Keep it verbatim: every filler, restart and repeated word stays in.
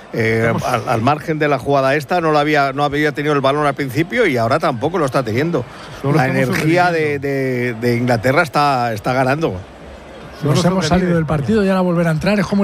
eh, al, al margen de la jugada esta, no, lo había, no había tenido el balón al principio y ahora tampoco lo está teniendo. Solo la energía de, de, de Inglaterra está, está ganando. Nos hemos salido del partido y ahora volver a entrar es como